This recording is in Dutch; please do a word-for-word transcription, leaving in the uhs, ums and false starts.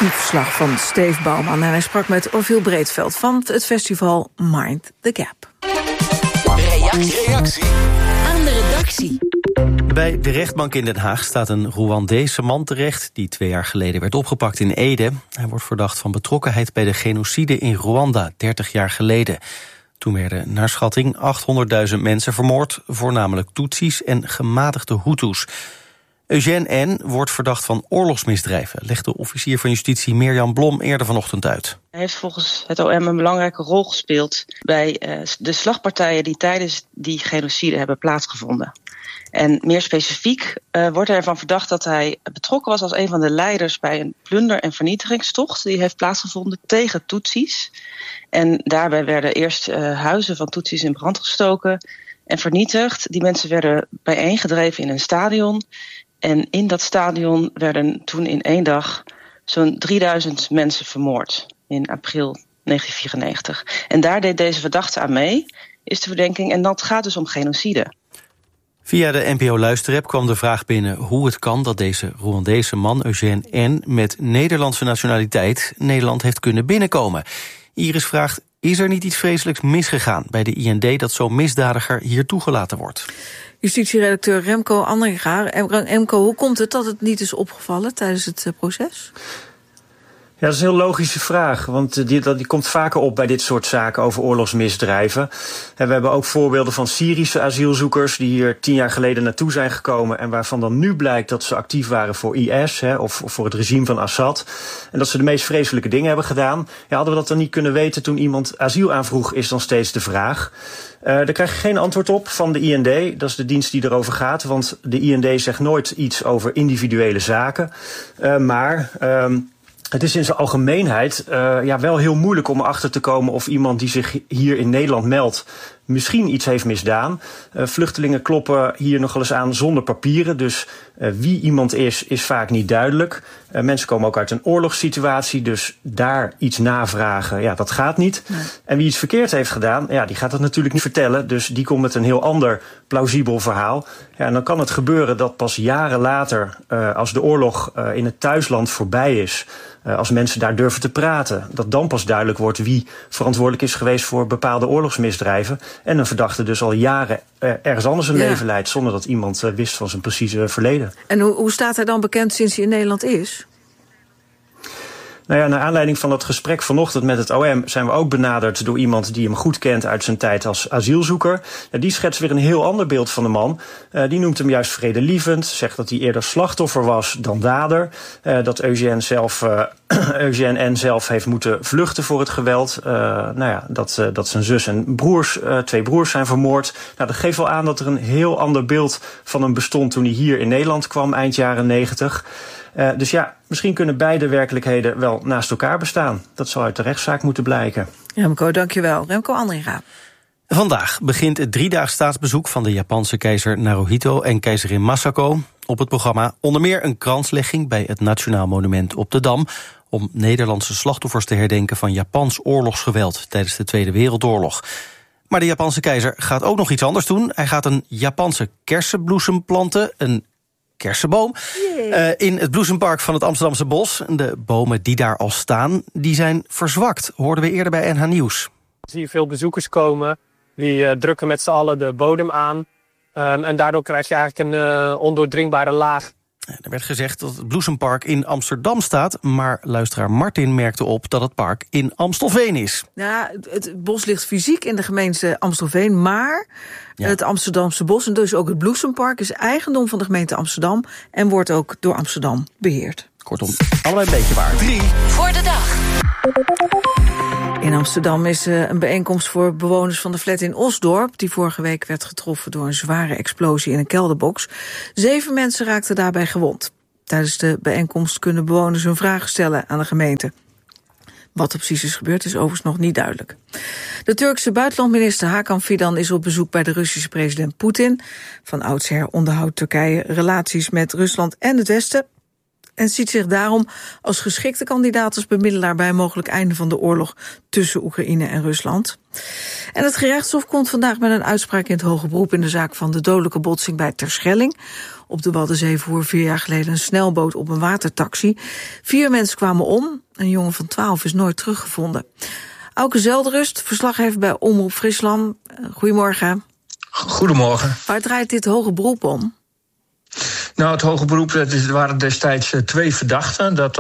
verslag van Steve Bouwman. En hij sprak met Orville Breedveld van het festival Mind the Gap. Reactie. Reactie aan de redactie. Bij de rechtbank in Den Haag staat een Rwandese man terecht die twee jaar geleden werd opgepakt in Ede. Hij wordt verdacht van betrokkenheid bij de genocide in Rwanda, dertig jaar geleden. Toen werden naar schatting achthonderdduizend mensen vermoord, voornamelijk Tutsis en gematigde Hutus. Eugène N. wordt verdacht van oorlogsmisdrijven, legt de officier van justitie Mirjam Blom eerder vanochtend uit. Hij heeft volgens het O M een belangrijke rol gespeeld bij uh, de slagpartijen die tijdens die genocide hebben plaatsgevonden. En meer specifiek uh, wordt er ervan verdacht dat hij betrokken was als een van de leiders bij een plunder- en vernietigingstocht die heeft plaatsgevonden tegen Tutsis. En daarbij werden eerst uh, huizen van Tutsis in brand gestoken en vernietigd. Die mensen werden bijeengedreven in een stadion. En in dat stadion werden toen in één dag zo'n drieduizend mensen vermoord in april negentien vierennegentig. En daar deed deze verdachte aan mee, is de verdenking. En dat gaat dus om genocide. Via de N P O-luisterapp kwam de vraag binnen hoe het kan dat deze Rwandese man, Eugène N., met Nederlandse nationaliteit Nederland heeft kunnen binnenkomen. Iris vraagt, is er niet iets vreselijks misgegaan bij de I N D dat zo'n misdadiger hier toegelaten wordt? Justitieredacteur Remco Andringa. Remco, hoe komt het dat het niet is opgevallen tijdens het proces? Ja, dat is een heel logische vraag, want die, die komt vaker op bij dit soort zaken over oorlogsmisdrijven. En we hebben ook voorbeelden van Syrische asielzoekers die hier tien jaar geleden naartoe zijn gekomen en waarvan dan nu blijkt dat ze actief waren voor I S, hè, of voor het regime van Assad. En dat ze de meest vreselijke dingen hebben gedaan. Ja, hadden we dat dan niet kunnen weten toen iemand asiel aanvroeg, is dan steeds de vraag. Uh, daar krijg je geen antwoord op van de I N D. Dat is de dienst die erover gaat, want de I N D zegt nooit iets over individuele zaken. Uh, maar... Um, Het is in zijn algemeenheid uh, ja, wel heel moeilijk om erachter te komen of iemand die zich hier in Nederland meldt misschien iets heeft misdaan. Uh, vluchtelingen kloppen hier nogal eens aan zonder papieren. Dus uh, wie iemand is, is vaak niet duidelijk. Uh, mensen komen ook uit een oorlogssituatie, dus daar iets navragen, ja, dat gaat niet. Nee. En wie iets verkeerd heeft gedaan, ja, die gaat dat natuurlijk niet vertellen. Dus die komt met een heel ander plausibel verhaal. Ja, en dan kan het gebeuren dat pas jaren later, uh, als de oorlog uh, in het thuisland voorbij is, uh, als mensen daar durven te praten, dat dan pas duidelijk wordt wie verantwoordelijk is geweest voor bepaalde oorlogsmisdrijven. En een verdachte dus al jaren uh, ergens anders een ja. leven leidt, zonder dat iemand uh, wist van zijn precieze verleden. En hoe, hoe staat hij dan bekend sinds hij in Nederland is? Nou ja, naar aanleiding van dat gesprek vanochtend met het O M zijn we ook benaderd door iemand die hem goed kent uit zijn tijd als asielzoeker. Ja, die schetst weer een heel ander beeld van de man. Uh, die noemt hem juist vredelievend, zegt dat hij eerder slachtoffer was dan dader. Uh, dat Eugène zelf, uh, Eugène N. zelf heeft moeten vluchten voor het geweld. Uh, nou ja, dat, uh, dat zijn zus en broers, uh, twee broers zijn vermoord. Nou, dat geeft wel aan dat er een heel ander beeld van hem bestond toen hij hier in Nederland kwam, eind jaren negentig. Uh, dus ja, misschien kunnen beide werkelijkheden wel naast elkaar bestaan. Dat zal uit de rechtszaak moeten blijken. Remco, dankjewel. Remco Andringa. Vandaag begint het driedaags staatsbezoek van de Japanse keizer Naruhito en keizerin Masako. Op het programma onder meer een kranslegging bij het Nationaal Monument op de Dam, om Nederlandse slachtoffers te herdenken van Japans oorlogsgeweld tijdens de Tweede Wereldoorlog. Maar de Japanse keizer gaat ook nog iets anders doen. Hij gaat een Japanse kersenbloesem planten, een kersenboom, uh, in het bloesempark van het Amsterdamse Bos. De bomen die daar al staan, die zijn verzwakt, hoorden we eerder bij N H Nieuws. Zie je veel bezoekers komen, die uh, drukken met z'n allen de bodem aan. Um, en daardoor krijg je eigenlijk een uh, ondoordringbare laag. Er werd gezegd dat het bloesempark in Amsterdam staat, maar luisteraar Martin merkte op dat het park in Amstelveen is. Ja, het bos ligt fysiek in de gemeente Amstelveen, maar ja. het Amsterdamse Bos en dus ook het bloesempark is eigendom van de gemeente Amsterdam en wordt ook door Amsterdam beheerd. Kortom, allebei een beetje waar. Drie voor de dag. In Amsterdam is een bijeenkomst voor bewoners van de flat in Osdorp, die vorige week werd getroffen door een zware explosie in een kelderbox. Zeven mensen raakten daarbij gewond. Tijdens de bijeenkomst kunnen bewoners hun vragen stellen aan de gemeente. Wat er precies is gebeurd is overigens nog niet duidelijk. De Turkse buitenlandminister Hakan Fidan is op bezoek bij de Russische president Poetin. Van oudsher onderhoudt Turkije relaties met Rusland en het Westen. en ziet zich daarom als geschikte kandidaat als bemiddelaar bij een mogelijk einde van de oorlog tussen Oekraïne en Rusland. En het gerechtshof komt vandaag met een uitspraak in het hoge beroep in de zaak van de dodelijke botsing bij Terschelling. Op de Waddenzee voer vier jaar geleden een snelboot op een watertaxi. Vier mensen kwamen om. Een jongen van twaalf is nooit teruggevonden. Auke Zelderust, verslaggever bij Omroep Friesland. Goedemorgen. Goedemorgen. Waar draait dit hoge beroep om? Nou, het hoge beroep, er waren destijds twee verdachten. Dat